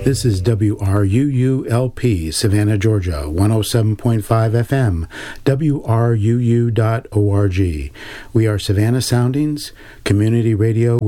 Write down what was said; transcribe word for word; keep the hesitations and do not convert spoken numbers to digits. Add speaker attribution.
Speaker 1: This is W R U U L P, Savannah, Georgia, one oh seven point five F M, W R U U dot org. We are Savannah Soundings, community radio